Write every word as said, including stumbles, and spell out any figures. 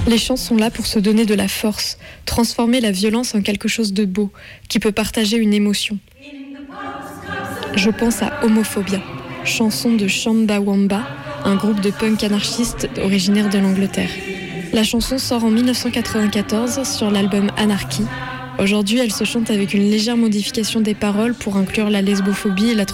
Les chants sont là pour se donner de la force, transformer la violence en quelque chose de beau, qui peut partager une émotion. Je pense à Homophobia, chanson de Chumbawamba, un groupe de punk anarchiste originaire de l'Angleterre. La chanson sort en dix-neuf cent quatre-vingt-quatorze sur l'album Anarchy. Aujourd'hui, elle se chante avec une légère modification des paroles pour inclure la lesbophobie et la